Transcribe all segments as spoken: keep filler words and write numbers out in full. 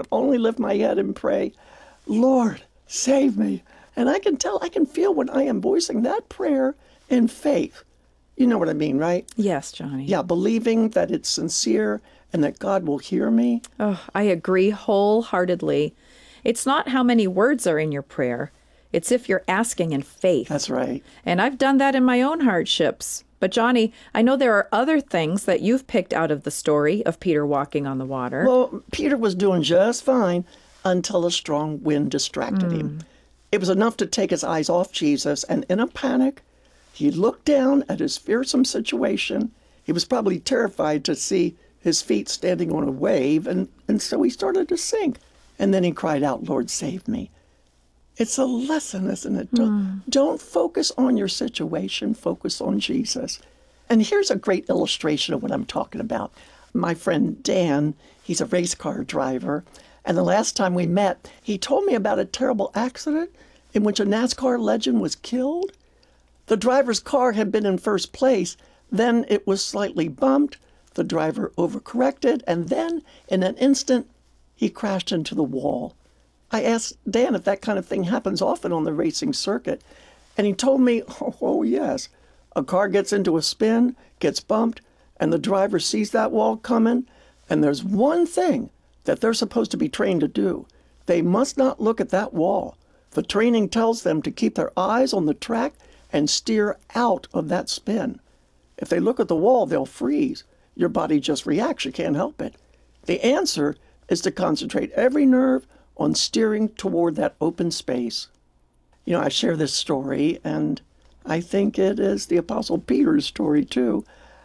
could only lift my head and pray, Lord, save me. And I can tell, I can feel when I am voicing that prayer in faith. You know what I mean, right? Yes, Johnny. Yeah, believing that it's sincere and that God will hear me. Oh, I agree wholeheartedly. It's not how many words are in your prayer. It's if you're asking in faith. That's right. And I've done that in my own hardships. But Johnny, I know there are other things that you've picked out of the story of Peter walking on the water. Well, Peter was doing just fine until a strong wind distracted mm. him. It was enough to take his eyes off Jesus, and in a panic, he looked down at his fearsome situation. He was probably terrified to see his feet standing on a wave, and, and so he started to sink. And then he cried out, Lord, save me. It's a lesson, isn't it? Don't, mm. don't focus on your situation, focus on Jesus. And here's a great illustration of what I'm talking about. My friend Dan, he's a race car driver, and the last time we met, he told me about a terrible accident in which a NASCAR legend was killed. The driver's car had been in first place, then it was slightly bumped, the driver overcorrected, and then, in an instant, he crashed into the wall. I asked Dan if that kind of thing happens often on the racing circuit, and he told me, oh, oh yes, a car gets into a spin, gets bumped, and the driver sees that wall coming, and there's one thing that they're supposed to be trained to do. They must not look at that wall. The training tells them to keep their eyes on the track and steer out of that spin. If they look at the wall, they'll freeze. Your body just reacts. You can't help it. The answer is to concentrate every nerve on steering toward that open space. You know, I share this story, and I think it is the Apostle Peter's story, too.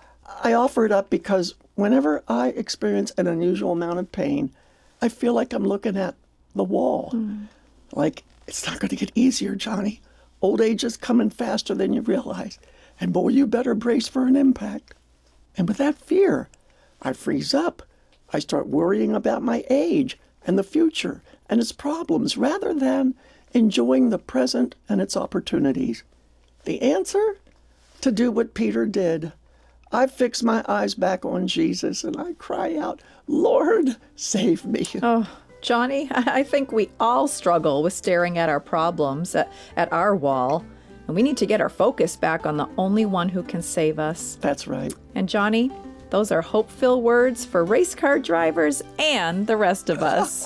I offer it up because whenever I experience an unusual amount of pain, I feel like I'm looking at the wall. Mm. Like, it's not going to get easier, Johnny. Old age is coming faster than you realize. And boy, you better brace for an impact. And with that fear, I freeze up. I start worrying about my age and the future and its problems rather than enjoying the present and its opportunities. The answer? To do what Peter did. I fix my eyes back on Jesus and I cry out, Lord, save me. Oh, Johnny, I think we all struggle with staring at our problems, at, at our wall. And we need to get our focus back on the only one who can save us. That's right. And Johnny, those are hope-filled words for race car drivers and the rest of us.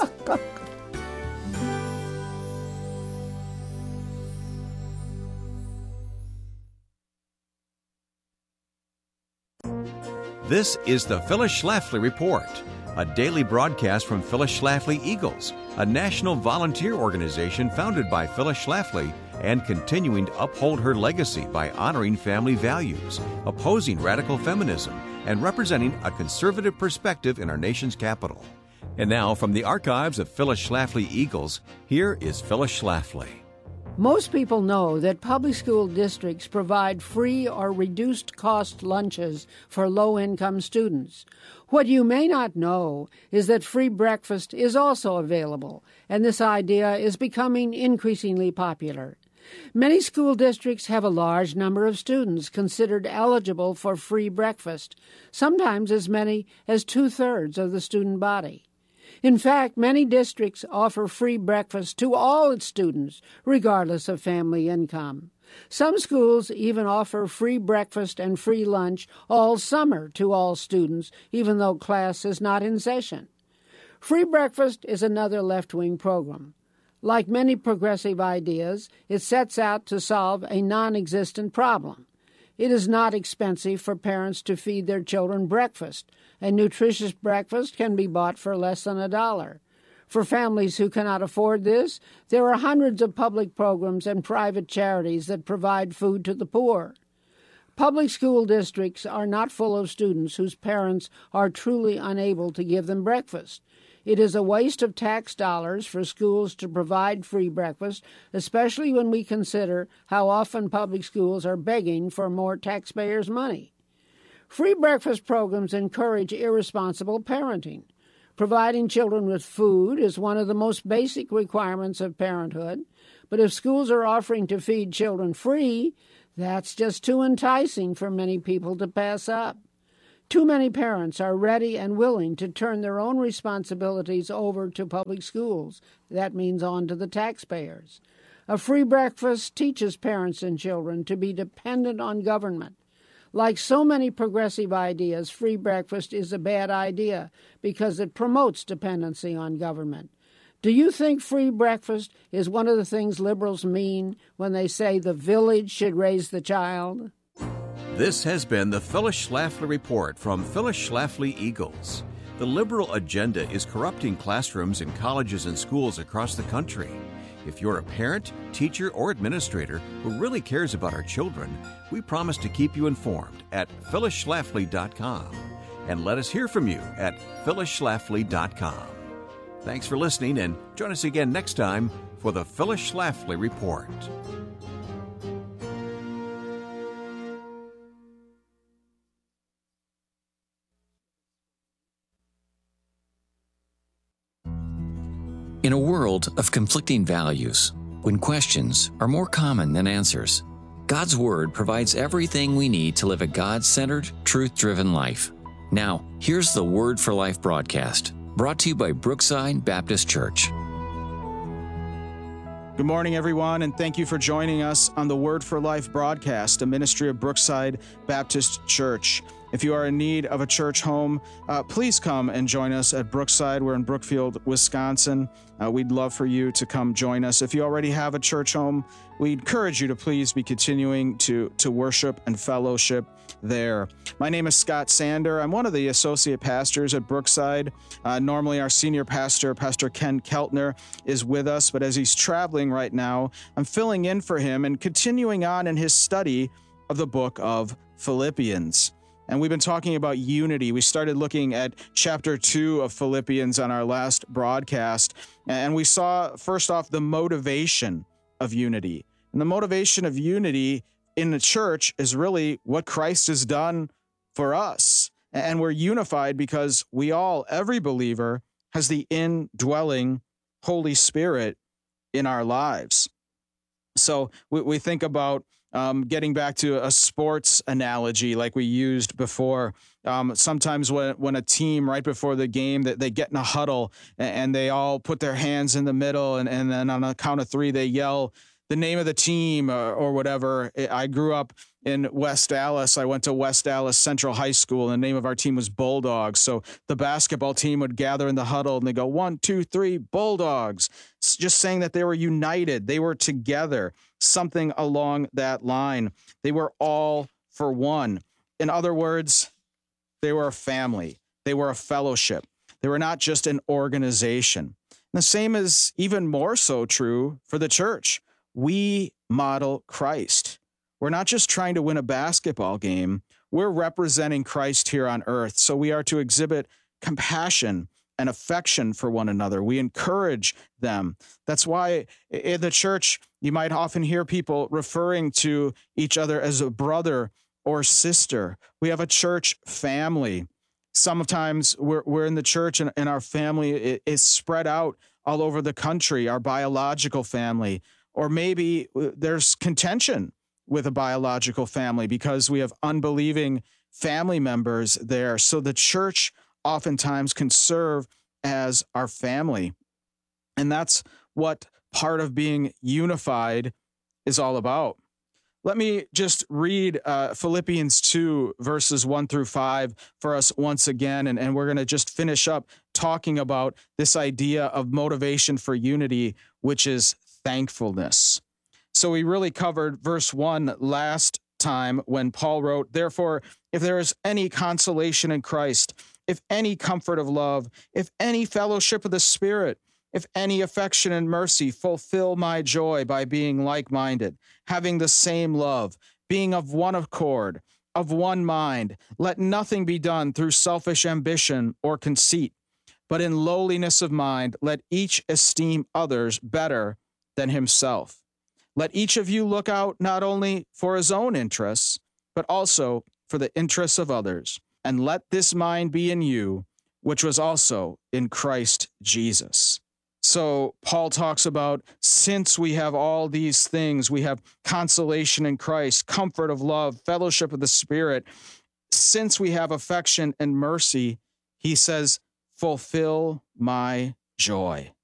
This is the Phyllis Schlafly Report, a daily broadcast from Phyllis Schlafly Eagles, a national volunteer organization founded by Phyllis Schlafly and continuing to uphold her legacy by honoring family values, opposing radical feminism, and representing a conservative perspective in our nation's capital. And now, from the archives of Phyllis Schlafly Eagles, here is Phyllis Schlafly. Most people know that public school districts provide free or reduced-cost lunches for low-income students. What you may not know is that free breakfast is also available, and this idea is becoming increasingly popular. Many school districts have a large number of students considered eligible for free breakfast, sometimes as many as two-thirds of the student body. In fact, many districts offer free breakfast to all its students, regardless of family income. Some schools even offer free breakfast and free lunch all summer to all students, even though class is not in session. Free breakfast is another left-wing program. Like many progressive ideas, it sets out to solve a non-existent problem. It is not expensive for parents to feed their children breakfast. A nutritious breakfast can be bought for less than a dollar. For families who cannot afford this, there are hundreds of public programs and private charities that provide food to the poor. Public school districts are not full of students whose parents are truly unable to give them breakfast. It is a waste of tax dollars for schools to provide free breakfast, especially when we consider how often public schools are begging for more taxpayers' money. Free breakfast programs encourage irresponsible parenting. Providing children with food is one of the most basic requirements of parenthood, but if schools are offering to feed children free, that's just too enticing for many people to pass up. Too many parents are ready and willing to turn their own responsibilities over to public schools. That means on to the taxpayers. A free breakfast teaches parents and children to be dependent on government. Like so many progressive ideas, free breakfast is a bad idea because it promotes dependency on government. Do you think free breakfast is one of the things liberals mean when they say the village should raise the child? This has been the Phyllis Schlafly Report from Phyllis Schlafly Eagles. The liberal agenda is corrupting classrooms in colleges and schools across the country. If you're a parent, teacher, or administrator who really cares about our children, we promise to keep you informed at phyllis schlafly dot com. And let us hear from you at phyllis schlafly dot com. Thanks for listening, and join us again next time for the Phyllis Schlafly Report. In a world of conflicting values, when questions are more common than answers, God's Word provides everything we need to live a God-centered, truth-driven life. Now, here's the Word for Life broadcast, brought to you by Brookside Baptist Church. Good morning, everyone, and thank you for joining us on the Word for Life broadcast, a ministry of Brookside Baptist Church. If you are in need of a church home, uh, please come and join us at Brookside. We're in Brookfield, Wisconsin. Uh, we'd love for you to come join us. If you already have a church home, we encourage you to please be continuing to, to worship and fellowship there. My name is Scott Sander. I'm one of the associate pastors at Brookside. Uh, normally, our senior pastor, Pastor Ken Keltner, is with us, but as he's traveling right now, I'm filling in for him and continuing on in his study of the book of Philippians. And we've been talking about unity. We started looking at chapter two of Philippians on our last broadcast, and we saw, first off, the motivation of unity. And the motivation of unity in the church is really what Christ has done for us. And we're unified because we all, every believer, has the indwelling Holy Spirit in our lives. So we, we think about Um, getting back to a sports analogy like we used before, um, sometimes when, when a team right before the game that they get in a huddle and, and they all put their hands in the middle and, and then on a count of three they yell the name of the team or, or whatever. I grew up in West Dallas. I went to West Dallas Central High School, and the name of our team was Bulldogs. So the basketball team would gather in the huddle and they go, one, two, three, Bulldogs. It's just saying that they were united. They were together, something along that line. They were all for one. In other words, they were a family. They were a fellowship. They were not just an organization. And the same is even more so true for the church. We model Christ. We're not just trying to win a basketball game. We're representing Christ here on earth. So we are to exhibit compassion and affection for one another. We encourage them. That's why in the church, you might often hear people referring to each other as a brother or sister. We have a church family. Sometimes we're, we're in the church and, and our family is spread out all over the country, our biological family. Or maybe there's contention with a biological family because we have unbelieving family members there. So the church oftentimes can serve as our family. And that's what part of being unified is all about. Let me just read uh, Philippians two, verses one through five for us once again, and, and we're going to just finish up talking about this idea of motivation for unity, which is thankfulness. So we really covered verse one last time when Paul wrote, "Therefore, if there is any consolation in Christ, if any comfort of love, if any fellowship of the Spirit, if any affection and mercy, fulfill my joy by being like-minded, having the same love, being of one accord, of one mind. Let nothing be done through selfish ambition or conceit, but in lowliness of mind, let each esteem others better than himself. Let each of you look out not only for his own interests, but also for the interests of others. And let this mind be in you, which was also in Christ Jesus." So Paul talks about, since we have all these things, we have consolation in Christ, comfort of love, fellowship of the Spirit. since we have affection and mercy, he says, fulfill my joy.